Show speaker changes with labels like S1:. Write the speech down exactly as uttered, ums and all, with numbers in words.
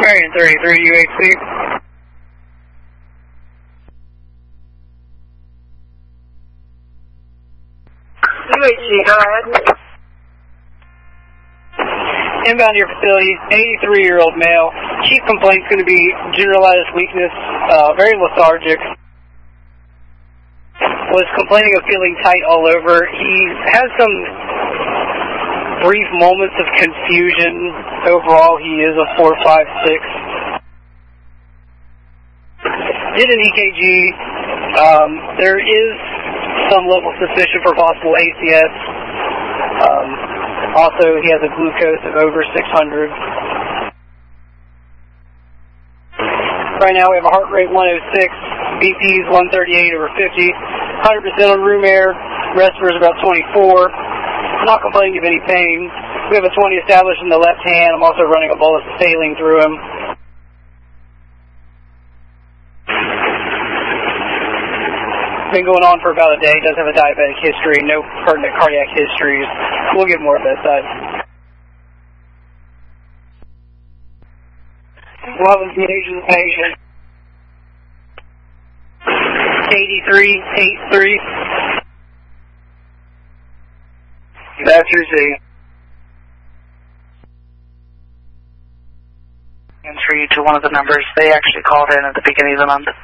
S1: Marion thirty-three U H C.
S2: U H C, go ahead.
S1: Inbound to your facility, eighty-three-year-old male. Chief complaint's going to be generalized weakness, uh, very lethargic. Was complaining of feeling tight all over. He has some brief moments of confusion. Overall, he is a four five six. Did an E K G. Um, there is some level of suspicion for possible A C S. Um, also, he has a glucose of over six hundred. Right now, we have a heart rate one oh six, B P's one thirty-eight over fifty, one hundred percent on room air, respirator is about twenty-four. Not complaining of any pain. We have a twenty established in the left hand. I'm also running a bolus of saline through him. Been going on for about a day. Does have a diabetic history, no pertinent cardiac histories. We'll get more bedside. We'll have a Asian patient. eighty-three eighty-three. That's your Z.
S2: Answer you to one of the numbers they actually called in at the beginning of the month.